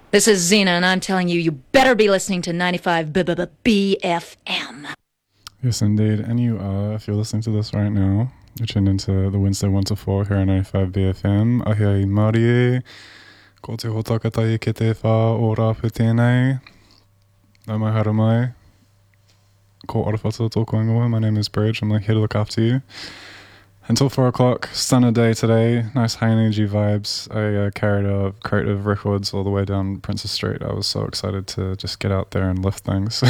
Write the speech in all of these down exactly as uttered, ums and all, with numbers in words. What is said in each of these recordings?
This is Zena, and I'm telling you, you better be listening to ninety-five B F M. Yes, indeed. And you are, if you're listening to this right now. You're tuned into the Wednesday one to four here on ninety-five B F M. Ahia i Māori. Ko te hotakatai ke te whā o rāpu tēnei. Nau mai hara mai. Ko Orowhata tōku ingoa. My name is Bridge. I'm here to look after you. Until four o'clock, stunner day today, nice high energy vibes. I uh, carried a crate of records all the way down Princess Street. I was so excited to just get out there and lift things.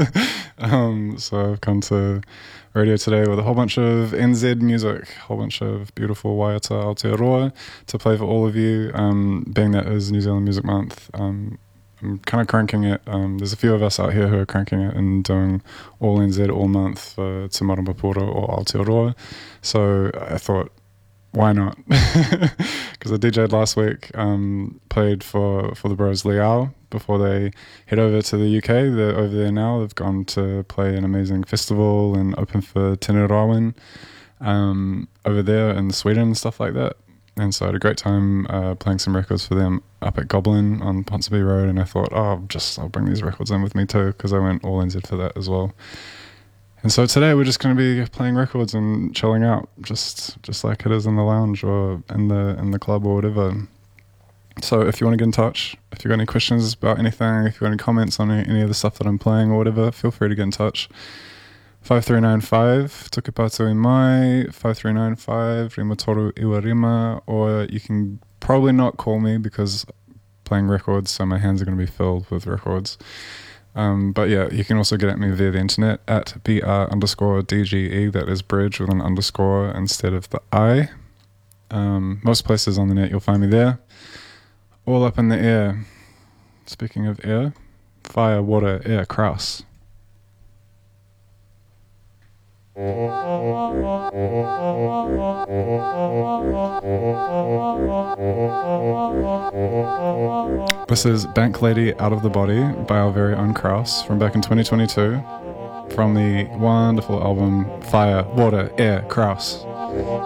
um, so I've come to radio today with a whole bunch of N Z music, a whole bunch of beautiful Waiata Aotearoa to play for all of you, um, being that is New Zealand Music Month. Um, I'm kind of cranking it. Um, there's a few of us out here who are cranking it and doing all N Z all month for Te Marama or Aotearoa. So I thought, why not? Because I D J'd last week, um, played for, for the bros Liao before they head over to the U K. They're over there now. They've gone to play an amazing festival and open for Tene Rawin um, over there in Sweden and stuff like that. And so I had a great time uh, playing some records for them up at Goblin on Ponsonby Road, and I thought, oh, I'll just I'll bring these records in with me too, because I went all N Z for that as well. And so today we're just going to be playing records and chilling out, just just like it is in the lounge or in the in the club or whatever. So if you want to get in touch, if you've got any questions about anything, if you've got any comments on any, any of the stuff that I'm playing or whatever, feel free to get in touch. five three nine five, Tukipatu i mai, five three nine five, Rimatoru Iwarima, or you can probably not call me because I'm playing records, so my hands are going to be filled with records. Um, but yeah, you can also get at me via the internet at br underscore dge, that is Bridge with an underscore instead of the I. Um, most places on the net you'll find me there. All up in the air. Speaking of air, fire, water, air, Kraus. This is Bank Lady Out of the Body by our very own Kraus from back in twenty twenty-two from the wonderful album Fire, Water, Air, Kraus.